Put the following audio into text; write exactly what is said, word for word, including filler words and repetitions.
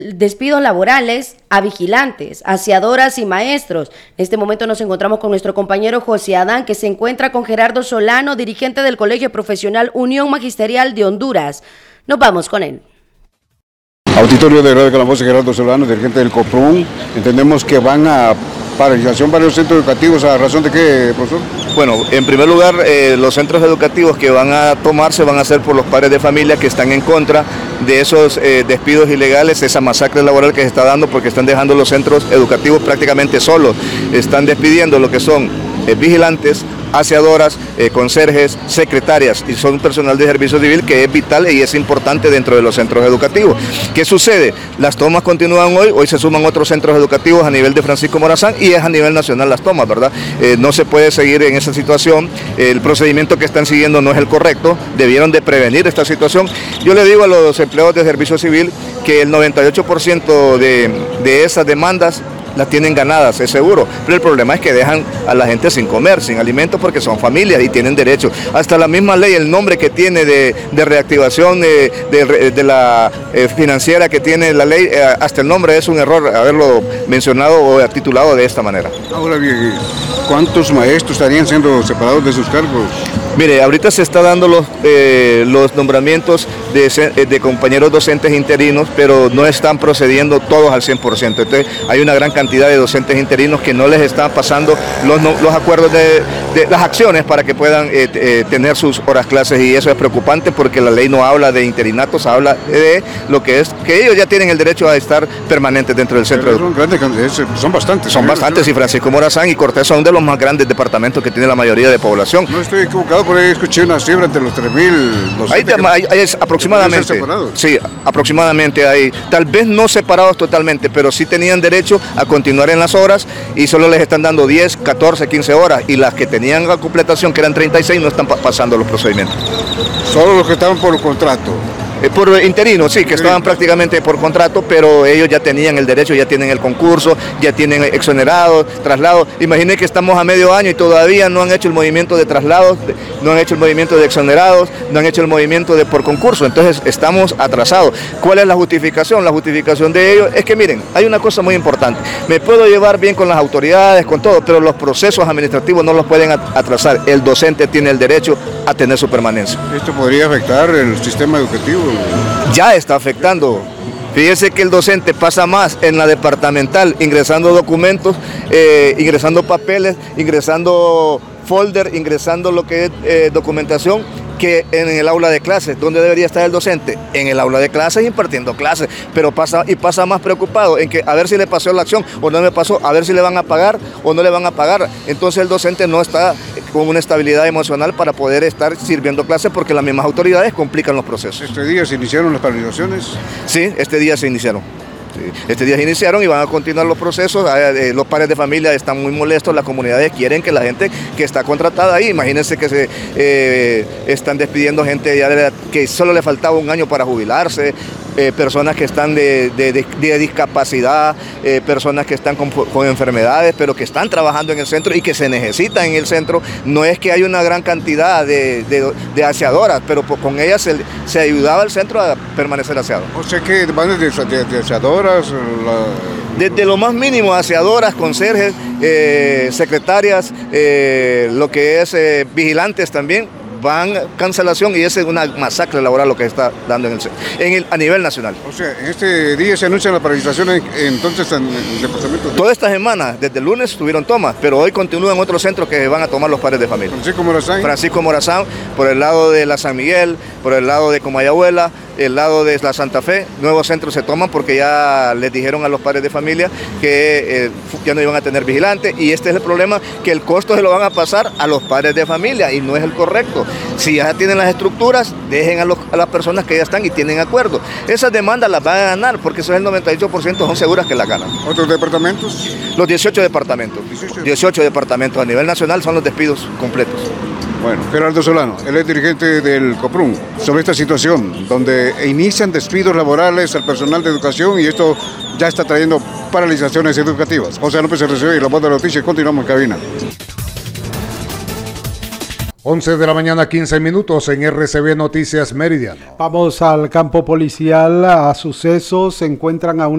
despidos laborales a vigilantes, aseadoras y maestros. En este momento nos encontramos con nuestro compañero José Adán, que se encuentra con Gerardo Solano, dirigente del Colegio Profesional Unión Magisterial de Honduras. Nos vamos con él. Auditorio de Radio Calabozo, Gerardo Solano, dirigente del COPRUN. Entendemos que van a paralización varios centros educativos. ¿A razón de qué, profesor? Bueno, en primer lugar, eh, los centros educativos que van a tomarse van a ser por los padres de familia que están en contra de esos eh, despidos ilegales, esa masacre laboral que se está dando, porque están dejando los centros educativos prácticamente solos. Están despidiendo lo que son eh, vigilantes, aseadoras, eh, conserjes, secretarias, y son personal de servicio civil que es vital y es importante dentro de los centros educativos. ¿Qué sucede? Las tomas continúan hoy, hoy se suman otros centros educativos a nivel de Francisco Morazán y es a nivel nacional las tomas, ¿verdad? Eh, no se puede seguir en esa situación, el procedimiento que están siguiendo no es el correcto, debieron de prevenir esta situación. Yo le digo a los empleados de servicio civil que el noventa y ocho por ciento de, de esas demandas las tienen ganadas, es seguro, pero el problema es que dejan a la gente sin comer, sin alimentos, porque son familias y tienen derecho. Hasta la misma ley, el nombre que tiene de, de reactivación de, de, de la eh, financiera que tiene la ley, eh, hasta el nombre es un error haberlo mencionado o titulado de esta manera. Ahora bien, ¿cuántos maestros estarían siendo separados de sus cargos? Mire, ahorita se está dando los, eh, los nombramientos de, de compañeros docentes interinos, pero no están procediendo todos al cien por ciento. Entonces hay una gran cantidad de docentes interinos que no les están pasando los, los acuerdos de, de las acciones para que puedan eh, eh, tener sus horas clases, y eso es preocupante porque la ley no habla de interinatos, habla de lo que es, que ellos ya tienen el derecho a estar permanentes dentro del centro. Son, grandes, son bastantes. Son bastantes, y Francisco Morazán y Cortés son de los más grandes departamentos que tiene la mayoría de población. No estoy equivocado, por ahí escuché una cifra entre los tres mil. Ahí hay, hay es aproximadamente, sí, aproximadamente hay, tal vez no separados totalmente, pero sí tenían derecho a continuar en las horas y solo les están dando diez, catorce, quince horas, y las que tenían la completación, que eran treinta y seis, no están pa pasando los procedimientos. Solo los que estaban por contrato. Eh, por interino, sí, que estaban prácticamente por contrato, pero ellos ya tenían el derecho, ya tienen el concurso, ya tienen exonerados, traslados. Imaginen que estamos a medio año y todavía no han hecho el movimiento de traslados, no han hecho el movimiento de exonerados, no han hecho el movimiento de por concurso, entonces estamos atrasados. ¿Cuál es la justificación? La justificación de ellos es que, miren, hay una cosa muy importante, me puedo llevar bien con las autoridades, con todo, pero los procesos administrativos no los pueden atrasar. El docente tiene el derecho a tener su permanencia. ¿Esto podría afectar el sistema educativo? Ya está afectando. Fíjese que el docente pasa más en la departamental ingresando documentos, eh, ingresando papeles, ingresando folder, ingresando lo que es eh, documentación, que en el aula de clases. ¿Dónde debería estar el docente? En el aula de clases, impartiendo clases, pero pasa y pasa más preocupado en que a ver si le pasó la acción o no le pasó, a ver si le van a pagar o no le van a pagar. Entonces el docente no está con una estabilidad emocional para poder estar sirviendo clases, porque las mismas autoridades complican los procesos. ¿Este día se iniciaron las paralizaciones? Sí, este día se iniciaron. Este día se iniciaron y van a continuar los procesos. Los padres de familia están muy molestos, las comunidades quieren que la gente que está contratada ahí, imagínense que se eh, están despidiendo gente ya de, que solo le faltaba un año para jubilarse, eh, personas que están de, de, de, de discapacidad, eh, personas que están con, con enfermedades, pero que están trabajando en el centro y que se necesitan en el centro. No es que hay una gran cantidad de, de, de aseadoras, pero con ellas se, se ayudaba al centro a permanecer aseado. O sea que van de, de, de aseadoras. La... Desde lo más mínimo, aseadoras, conserjes, eh, secretarias, eh, lo que es eh, vigilantes también, van cancelación, y esa es una masacre laboral lo que está dando en el, en el, a nivel nacional. O sea, en este día se anuncian las paralizaciones entonces en el departamento. Toda esta semana, desde el lunes tuvieron tomas, pero hoy continúan otros centros que van a tomar los padres de familia. Francisco Morazán. Francisco Morazán, por el lado de la San Miguel, por el lado de Comayagüela, el lado de la Santa Fe. Nuevos centros se toman porque ya les dijeron a los padres de familia que eh, ya no iban a tener vigilantes, y este es el problema, que el costo se lo van a pasar a los padres de familia, y no es el correcto. Si ya tienen las estructuras, dejen a, los, a las personas que ya están y tienen acuerdo. Esas demandas las van a ganar, porque eso es el noventa y ocho por ciento, son seguras que las ganan. ¿Otros departamentos? Los dieciocho departamentos. dieciocho departamentos a nivel nacional son los despidos completos. Bueno, Gerardo Solano, él es dirigente del COPRUN, sobre esta situación donde inician despidos laborales al personal de educación, y esto ya está trayendo paralizaciones educativas. José López R C B y La Voz de la Noticia, continuamos en cabina. once de la mañana, quince minutos en R C B Noticias Meridiano. Vamos al campo policial. A sucesos se encuentran a una